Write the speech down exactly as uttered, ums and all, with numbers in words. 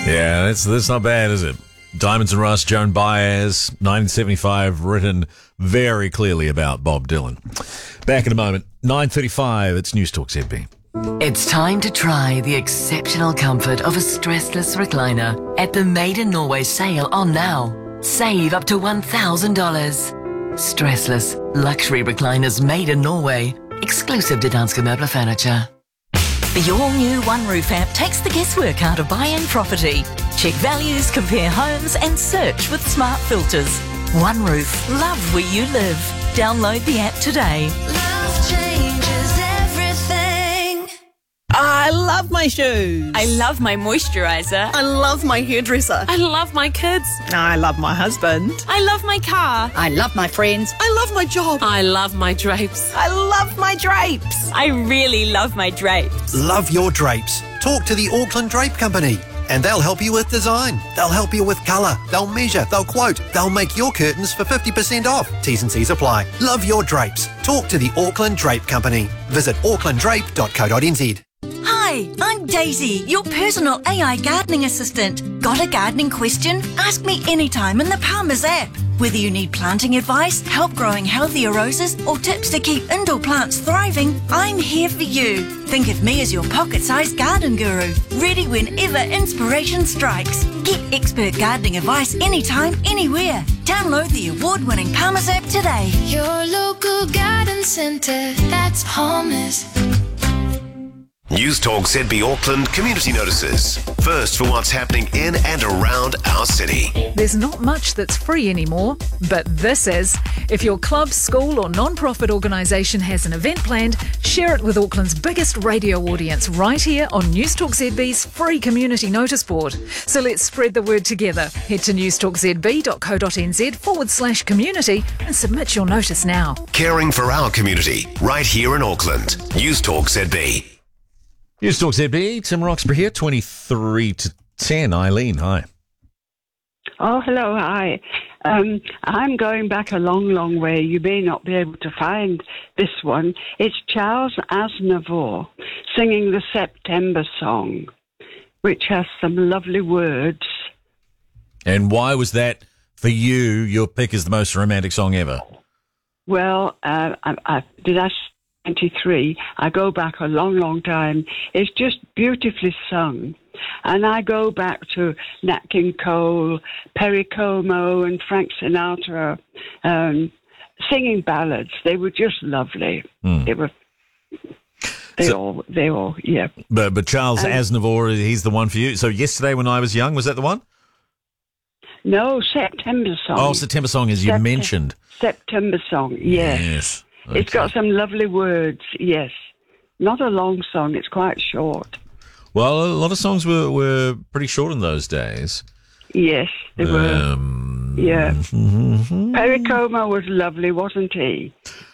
Yeah, that's that's not bad, is it? Diamonds and Rust, Joan Baez, nineteen seventy-five, written very clearly about Bob Dylan. Back in a moment, nine thirty-five, it's News Talk Z B. It's time to try the exceptional comfort of a stressless recliner at the Made in Norway sale on now. Save up to one thousand dollars. Stressless luxury recliners made in Norway. Exclusive to Danske Møbler Furniture. The all-new One Roof app takes the guesswork out of buying property. Check values, compare homes and search with smart filters. One Roof, love where you live. Download the app today. Love changes everything. I love my shoes. I love my moisturiser. I love my hairdresser. I love my kids. I love my husband. I love my car. I love my friends. I love my job. I love my drapes. I love my drapes. I really love my drapes. Love your drapes. Talk to the Auckland Drape Company and they'll help you with design. They'll help you with colour. They'll measure. They'll quote. They'll make your curtains for fifty percent off. T's and C's apply. Love your drapes. Talk to the Auckland Drape Company. Visit auckland drape dot co dot n z. Hi, I'm Daisy, your personal A I gardening assistant. Got a gardening question? Ask me anytime in the Palmer's app. Whether you need planting advice, help growing healthier roses, or tips to keep indoor plants thriving, I'm here for you. Think of me as your pocket-sized garden guru, ready whenever inspiration strikes. Get expert gardening advice anytime, anywhere. Download the award-winning Palmer's app today. Your local garden centre, that's Palmer's. News Talk Z B Auckland community notices. First for what's happening in and around our city. There's not much that's free anymore, but this is. If your club, school or non-profit organisation has an event planned, share it with Auckland's biggest radio audience right here on News Talk Z B's free community notice board. So let's spread the word together. Head to newstalkzb.co.nz forward slash community and submit your notice now. Caring for our community right here in Auckland. News Talk Z B. News Talk Z B, Tim Roxburgh here, twenty-three to ten. Eileen, hi. Oh, hello, hi. Um, I'm going back a long, long way. You may not be able to find this one. It's Charles Aznavour singing the September song, which has some lovely words. And why was that, for you, your pick is the most romantic song ever? Well, uh, I, I, did I... twenty-three. I go back a long, long time. It's just beautifully sung. And I go back to Nat King Cole, Perry Como and Frank Sinatra, um, singing ballads. They were just lovely. Mm. They were, they so, all, they all, yeah. But, but Charles um, Aznavour, he's the one for you. So Yesterday When I Was Young, was that the one? No, September Song. Oh, September Song, as you Sept- mentioned. September Song, yes. Yes. Okay. It's got some lovely words, yes. Not a long song, it's quite short. Well, a lot of songs were, were pretty short in those days. Yes, they were. Um, yeah. Mm-hmm. Perry Como was lovely, wasn't he?